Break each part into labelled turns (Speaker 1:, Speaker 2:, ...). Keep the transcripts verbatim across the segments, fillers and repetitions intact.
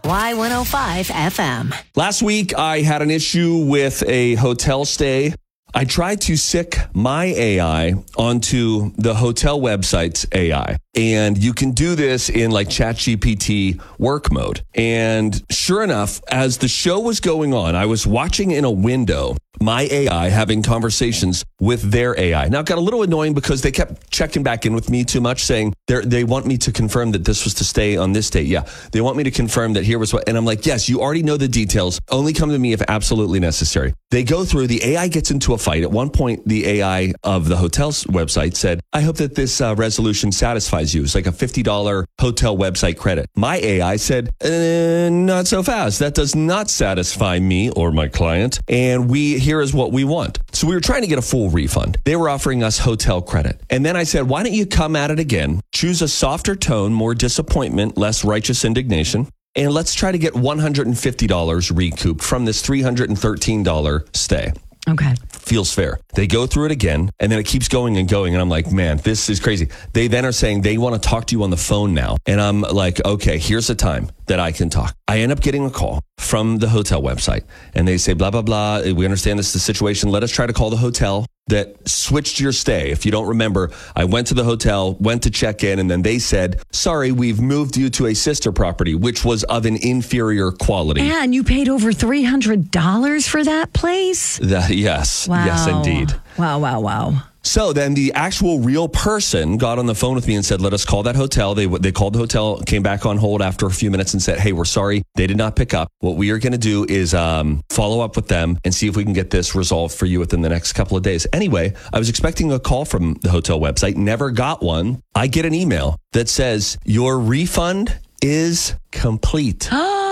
Speaker 1: Y one oh five F M.
Speaker 2: Last week, I had an issue with a hotel stay. I tried to sick my A I onto the hotel website's A I. And you can do this in like ChatGPT work mode. And sure enough, as the show was going on, I was watching in a window my A I having conversations with their A I. Now, it got a little annoying because they kept checking back in with me too much, saying they they want me to confirm that this was to stay on this date. Yeah, they want me to confirm that here was what. And I'm like, yes, you already know the details. Only come to me if absolutely necessary. They go through, the A I gets into a fight. At one point, the A I of the hotel's website said, I hope that this uh, resolution satisfies you. It's like a fifty dollars hotel website credit. My A I said, uh, not so fast. That does not satisfy me or my client. And we here is what we want. So we were trying to get a full refund. They were offering us hotel credit. And then I said, why don't you come at it again? Choose a softer tone, more disappointment, less righteous indignation. And let's try to get one hundred fifty dollars recouped from this three hundred thirteen dollars stay.
Speaker 3: Okay.
Speaker 2: Feels fair. They go through it again, and then it keeps going and going. And I'm like, man, this is crazy. They then are saying they want to talk to you on the phone now. And I'm like, okay, here's a time that I can talk. I end up getting a call from the hotel website, and they say, blah, blah, blah. We understand this is the situation. Let us try to call the hotel that switched your stay. If you don't remember, I went to the hotel, went to check in, and then they said, sorry, we've moved you to a sister property, which was of an inferior quality.
Speaker 3: And you paid over three hundred dollars for that place?
Speaker 2: That, yes.
Speaker 3: Wow.
Speaker 2: Yes, indeed.
Speaker 3: Wow, wow, wow.
Speaker 2: So then the actual real person got on the phone with me and said, let us call that hotel. They they called the hotel, came back on hold after a few minutes and said, hey, we're sorry. They did not pick up. What we are going to do is um, follow up with them and see if we can get this resolved for you within the next couple of days. Anyway, I was expecting a call from the hotel website, never got one. I get an email that says, your refund is complete.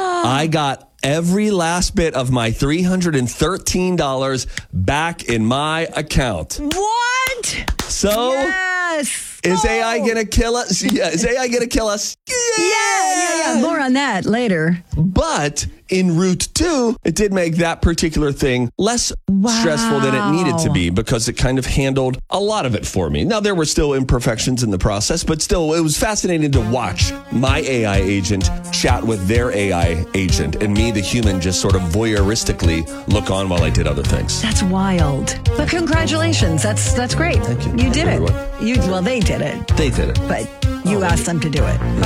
Speaker 2: I got every last bit of my three hundred thirteen dollars back in my account.
Speaker 3: What?
Speaker 2: So
Speaker 3: yes.
Speaker 2: is
Speaker 3: oh.
Speaker 2: A I going to kill us? Yeah, is A I going to kill us? Yeah.
Speaker 3: yeah, yeah, yeah. More on that later.
Speaker 2: But in route two, it did make that particular thing less
Speaker 3: wow.
Speaker 2: stressful than it needed to be because it kind of handled a lot of it for me. Now, there were still imperfections in the process, but still, it was fascinating to watch my A I agent chat with their A I agent and me, the human, just sort of voyeuristically look on while I did other things.
Speaker 3: That's wild. But congratulations. That's that's great.
Speaker 2: Thank you.
Speaker 3: You did
Speaker 2: Everyone.
Speaker 3: it. You Well, they did it.
Speaker 2: They did it.
Speaker 3: But you asked them to do it.